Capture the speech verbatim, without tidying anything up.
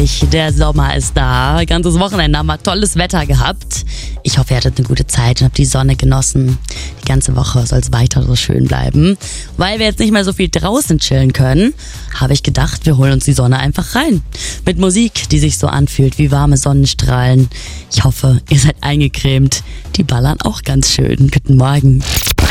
Der Sommer ist da. Ganzes Wochenende haben wir tolles Wetter gehabt. Ich hoffe, ihr hattet eine gute Zeit und habt die Sonne genossen. Die ganze Woche soll es weiter so schön bleiben. Weil wir jetzt nicht mehr so viel draußen chillen können, habe ich gedacht, wir holen uns die Sonne einfach rein. Mit Musik, die sich so anfühlt wie warme Sonnenstrahlen. Ich hoffe, ihr seid eingecremt. Die ballern auch ganz schön. Guten Morgen.